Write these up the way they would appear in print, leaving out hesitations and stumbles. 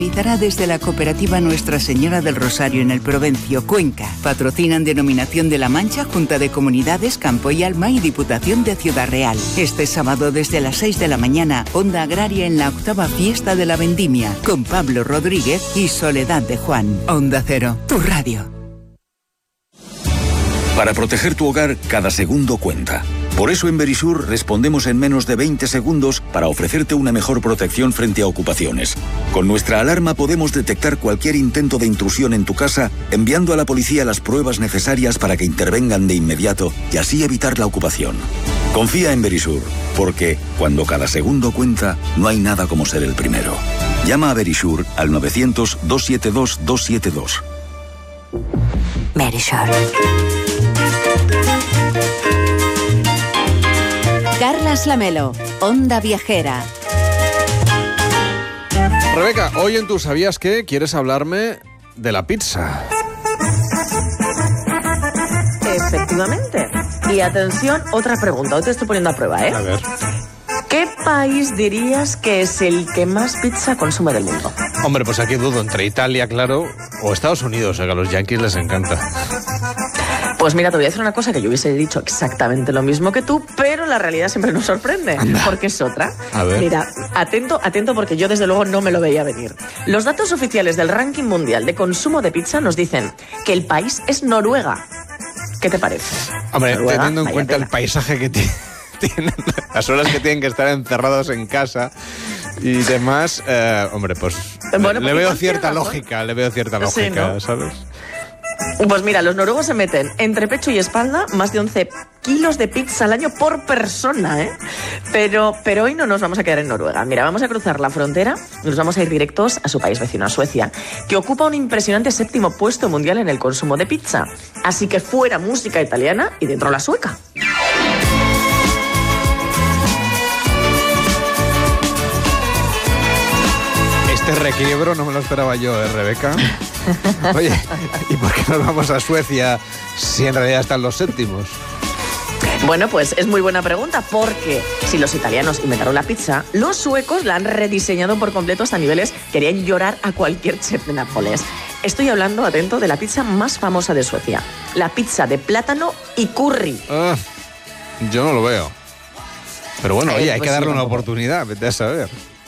Realizará desde la cooperativa Nuestra Señora del Rosario en el Provencio, Cuenca. Patrocinan Denominación de la Mancha, Junta de Comunidades, Campo y Alma y Diputación de Ciudad Real. Este sábado desde las 6 de la mañana, Onda Agraria en la 8ª Fiesta de la Vendimia, con Pablo Rodríguez y Soledad de Juan. Onda Cero, tu radio. Para proteger tu hogar, cada segundo cuenta. Por eso en Verisur respondemos en menos de 20 segundos para ofrecerte una mejor protección frente a ocupaciones. Con nuestra alarma podemos detectar cualquier intento de intrusión en tu casa, enviando a la policía las pruebas necesarias para que intervengan de inmediato y así evitar la ocupación. Confía en Verisur, porque cuando cada segundo cuenta, no hay nada como ser el primero. Llama a Verisur al 900-272-272. Verisur. Carlas Lamelo, Onda Viajera. Rebeca, hoy en Tu ¿Sabías qué? Quieres hablarme de la pizza. Efectivamente. Y atención, otra pregunta. Hoy te estoy poniendo a prueba, ¿eh? A ver. ¿Qué país dirías que es el que más pizza consume del mundo? Hombre, pues aquí dudo entre Italia, claro, o Estados Unidos, que a los yanquis les encanta. Pues mira, te voy a decir una cosa que yo hubiese dicho exactamente lo mismo que tú, pero la realidad siempre nos sorprende, porque es otra. A ver. Mira, atento porque yo desde luego no me lo veía venir. Los datos oficiales del ranking mundial de consumo de pizza nos dicen que el país es Noruega. ¿Qué te parece? Hombre, Noruega, teniendo en cuenta tela. el paisaje que tienen, las horas que tienen que estar encerrados en casa y demás, hombre, pues Bueno, le veo cierta razón. lógica, Sí, ¿no? ¿sabes? Pues mira, los noruegos se meten entre pecho y espalda más de 11 kilos de pizza al año por persona, ¿eh? Pero hoy no nos vamos a quedar en Noruega. Mira, vamos a cruzar la frontera y nos vamos a ir directos a su país vecino, a Suecia, que ocupa un impresionante 7º puesto mundial en el consumo de pizza. Así que fuera música italiana y dentro la sueca. Este requiebro no me lo esperaba yo, Rebeca. Oye, ¿y por qué nos vamos a Suecia si en realidad están los séptimos? Bueno, pues es muy buena pregunta, porque si los italianos inventaron la pizza, los suecos la han rediseñado por completo hasta niveles que harían llorar a cualquier chef de Nápoles. Estoy hablando, atento, de la pizza más famosa de Suecia, la pizza de plátano y curry. Yo no lo veo. Pero bueno, oye, hay pues que darle sí, una tampoco. oportunidad, vete a saber.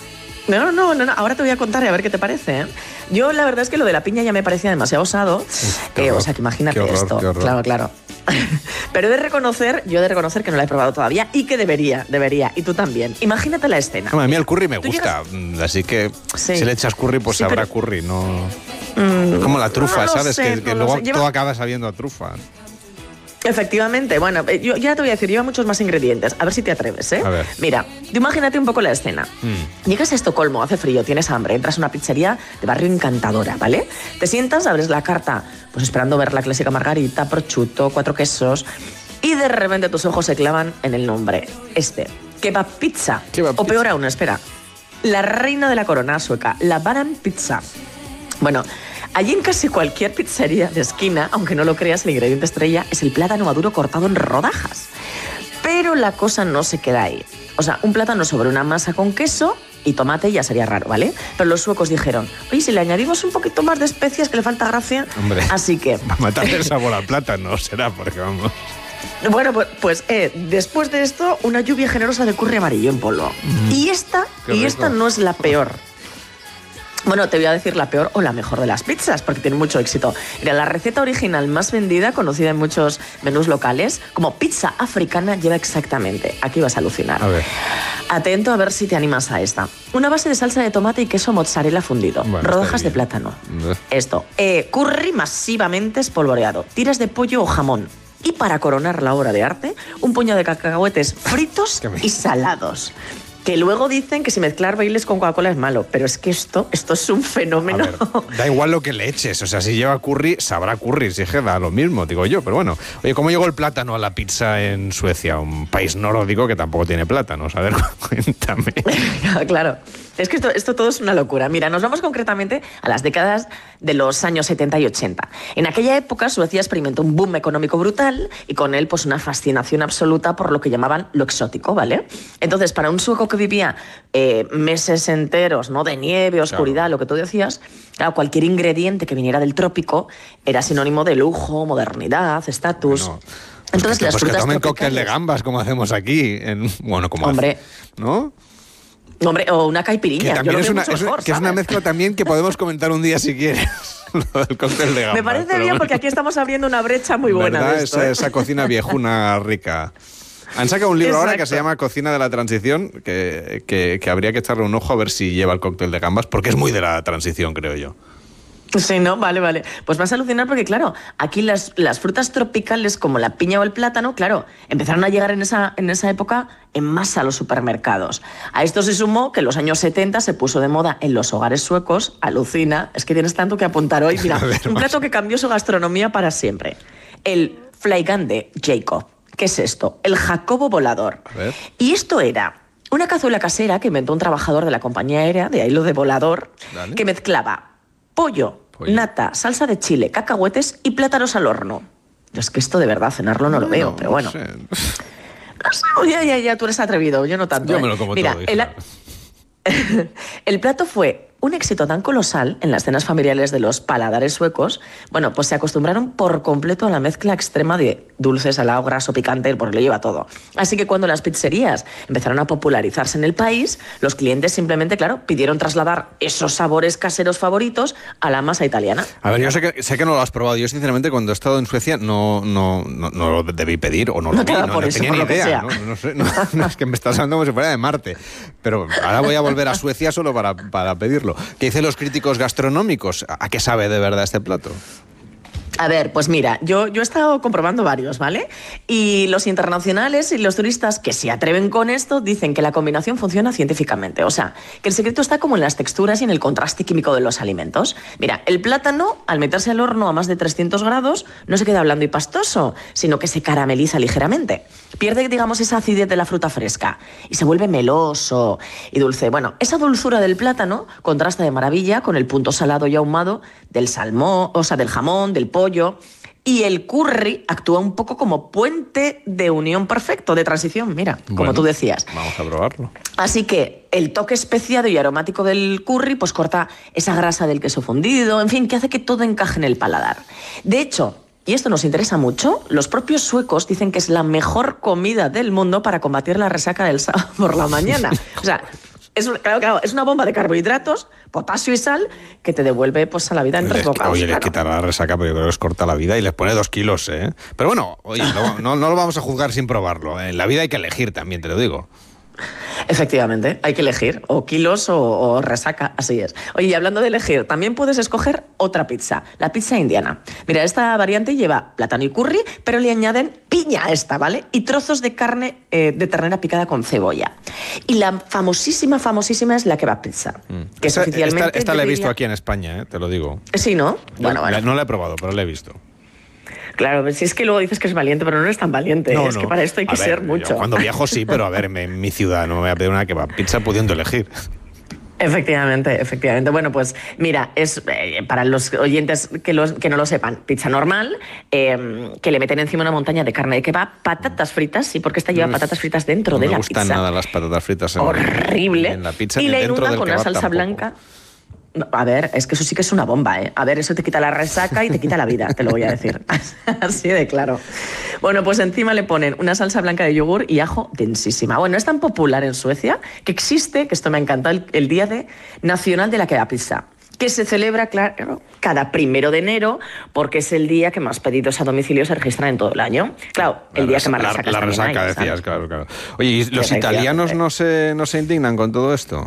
No, ahora te voy a contar y a ver qué te parece, ¿eh? Yo la verdad es que lo de la piña ya me parecía demasiado osado. O sea, que imagínate qué horror, esto. qué horror. Claro. Pero yo he de reconocer que no la he probado todavía y que debería. Y tú también. Imagínate la escena. Hombre, a mí el curry me Tú gusta, así que Sí. si le echas curry, pues Sí, sabrá pero- curry, no... Como la trufa, no lo ¿sabes? sé, que no lo luego sé. Lleva- todo acaba sabiendo a trufa. Efectivamente, bueno, yo ya te voy a decir, lleva muchos más ingredientes. A ver si te atreves, ¿eh? A ver. Mira, tú imagínate un poco la escena. Llegas a Estocolmo, hace frío, tienes hambre, entras a una pizzería de barrio encantadora, ¿vale? Te sientas, abres la carta, pues esperando ver la clásica margarita, prosciutto, 4 quesos, y de repente tus ojos se clavan en el nombre. Kebab Pizza. Kebab O peor pizza. aún, espera. La reina de la corona sueca, la Banan Pizza. Bueno, allí en casi cualquier pizzería de esquina, aunque no lo creas, el ingrediente estrella es el plátano maduro cortado en rodajas. Pero la cosa no se queda ahí. O sea, un plátano sobre una masa con queso y tomate ya sería raro, ¿vale? Pero los suecos dijeron, oye, si le añadimos un poquito más de especias que le falta gracia. Hombre, Así que... para matarle el sabor al plátano, será, porque vamos... Bueno, pues después de esto, una lluvia generosa de curry amarillo en polvo. Y esta rico. no es la peor. Bueno, te voy a decir la peor o la mejor de las pizzas, porque tiene mucho éxito. Mira, la receta original más vendida, conocida en muchos menús locales, como pizza africana, lleva exactamente, aquí vas a alucinar. A ver. Atento a ver si te animas a esta. Una base de salsa de tomate y queso mozzarella fundido, Bueno, rodajas está de bien. plátano. Esto, curry masivamente espolvoreado, tiras de pollo o jamón. Y para coronar la obra de arte, un puñado de cacahuetes fritos Qué bien. y salados. Que luego dicen que si mezclar Baileys con Coca-Cola es malo, pero es que esto es un A fenómeno. ver, da igual lo que le eches, o sea, si lleva curry, sabrá curry, si es que da lo mismo, digo yo, pero bueno. Oye, ¿cómo llegó el plátano a la pizza en Suecia? Un país nórdico que tampoco tiene plátanos, a ver, cuéntame. Claro. Es que esto todo es una locura. Mira, nos vamos concretamente a las décadas de los años 70 y 80. En aquella época Suecia experimentó un boom económico brutal y con él pues una fascinación absoluta por lo que llamaban lo exótico, ¿vale? Entonces, para un sueco que vivía meses enteros, ¿no? De nieve, oscuridad, lo que tú decías, claro, cualquier ingrediente que viniera del trópico era sinónimo de lujo, modernidad, estatus. Bueno, entonces, las frutas que tomen tropicales, cóctel de gambas, como hacemos aquí. Hombre. ¿No? Hombre, o una caipiriña. Que también es una mezcla también que podemos comentar un día si quieres. Lo del cóctel de gambas. Me parece bien porque aquí estamos abriendo una brecha muy buena. ¿Verdad? De esto, esa cocina viejuna rica. Han sacado un libro ahora que se llama Cocina de la Transición, que habría que echarle un ojo a ver si lleva el cóctel de gambas, porque es muy de la transición, creo yo. Sí, ¿no? Vale. Pues vas a alucinar porque, claro, aquí las frutas tropicales como la piña o el plátano, claro, empezaron a llegar en esa época en masa a los supermercados. A esto se sumó que en los años 70 se puso de moda en los hogares suecos. Alucina, es que tienes tanto que apuntar hoy. Mira, un plato que cambió su gastronomía para siempre. El Flygande Jacob. ¿Qué es esto? El Jacobo volador. A ver. Y esto era una cazuela casera que inventó un trabajador de la compañía aérea, de ahí lo de volador, Dale. que mezclaba pollo, nata, salsa de chile, cacahuetes y plátanos al horno. Yo es que esto de verdad cenarlo no lo veo, pero bueno. No sé. No sé, ya, tú eres atrevido, yo no tanto. Yo me lo como Mira, todo. el plato fue un éxito tan colosal en las cenas familiares de los paladares suecos, bueno, pues se acostumbraron por completo a la mezcla extrema de dulce, salado, graso, picante, porque lo lleva todo. Así que cuando las pizzerías empezaron a popularizarse en el país, los clientes simplemente, claro, pidieron trasladar esos sabores caseros favoritos a la masa italiana. A ver, yo sé que no lo has probado. Yo, sinceramente, cuando he estado en Suecia no lo debí pedir o no lo vi. No tenía ni idea. No sé, es que me estás hablando como si fuera de Marte. Pero ahora voy a volver a Suecia solo para pedirlo. ¿Qué dicen los críticos gastronómicos? ¿A qué sabe de verdad este plato? A ver, pues mira, yo he estado comprobando varios, ¿vale? Y los internacionales y los turistas que se atreven con esto dicen que la combinación funciona científicamente. O sea, que el secreto está como en las texturas y en el contraste químico de los alimentos. Mira, el plátano, al meterse al horno a más de 300 grados, no se queda blando y pastoso, sino que se carameliza ligeramente. Pierde, digamos, esa acidez de la fruta fresca y se vuelve meloso y dulce. Bueno, esa dulzura del plátano contrasta de maravilla con el punto salado y ahumado del salmón, o sea, del jamón, del pollo. Y el curry actúa un poco como puente de unión perfecto, de transición, mira, como tú decías. Vamos a probarlo. Así que el toque especiado y aromático del curry pues corta esa grasa del queso fundido, en fin, que hace que todo encaje en el paladar. De hecho, y esto nos interesa mucho, los propios suecos dicen que es la mejor comida del mundo para combatir la resaca del sábado por la mañana. O sea, claro, es una bomba de carbohidratos, potasio y sal que te devuelve pues a la vida en 3 bocados. Oye, les quitará la resaca, pero yo creo que les corta la vida y les pone 2 kilos, ¿eh? Pero bueno, oye, no lo vamos a juzgar sin probarlo. En la vida hay que elegir también, te lo digo. Efectivamente, hay que elegir o kilos o resaca, así es. Oye, y hablando de elegir, también puedes escoger otra pizza, la pizza indiana. Mira, esta variante lleva plátano y curry, pero le añaden piña a esta, ¿vale? Y trozos de carne de ternera picada con cebolla. Y la famosísima es la kebab pizza, que es oficialmente... Esta la he visto aquí en España, te lo digo. Sí, ¿no? Bueno. No la he probado, pero la he visto. Claro, si es que luego dices que es valiente, pero no eres tan valiente. Es que para esto hay que ser mucho. Cuando viajo sí, pero a ver, en mi ciudad no me voy a pedir una kebab pizza pudiendo elegir. Efectivamente. Bueno, pues mira, es para los oyentes que no lo sepan, pizza normal, que le meten encima una montaña de carne de kebab, patatas fritas, sí, porque esta lleva patatas fritas dentro de la pizza. No me gustan nada las patatas fritas horrible. En la pizza. Y ni la dentro inunda del con una kebab salsa tampoco. blanca. No, a ver, es que eso sí que es una bomba, ¿eh? A ver, eso te quita la resaca y te quita la vida, te lo voy a decir. Así de claro. Bueno, pues encima le ponen una salsa blanca de yogur y ajo densísima. Bueno, es tan popular en Suecia que existe, que esto me ha encantado, el Día Nacional de la Kebab Pizza, que se celebra, claro, cada 1 de enero, porque es el día que más pedidos a domicilio se registran en todo el año. Claro, el día que más resacas la también resaca, hay, decías, claro. Oye, ¿y los italianos no se indignan con todo esto?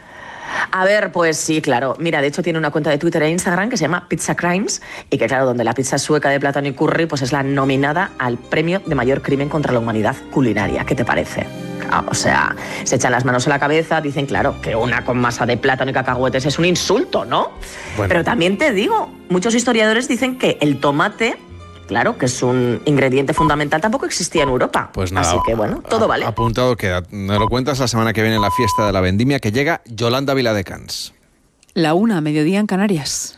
A ver, pues sí, claro. Mira, de hecho tiene una cuenta de Twitter e Instagram que se llama Pizza Crimes y que, claro, donde la pizza sueca de plátano y curry pues es la nominada al premio de mayor crimen contra la humanidad culinaria. ¿Qué te parece? O sea, se echan las manos a la cabeza, dicen, claro, que una con masa de plátano y cacahuetes es un insulto, ¿no? Bueno. Pero también te digo, muchos historiadores dicen que el tomate... Claro, que es un ingrediente fundamental, tampoco existía en Europa. Pues nada, así que bueno, todo vale. Apuntado queda. Me lo cuentas la semana que viene en la fiesta de la vendimia, que llega Yolanda Viladecans. 1:00, mediodía en Canarias.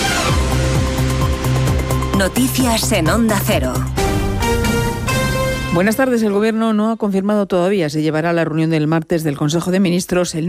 Noticias en Onda Cero. Buenas tardes. El Gobierno no ha confirmado todavía si llevará a la reunión del martes del Consejo de Ministros el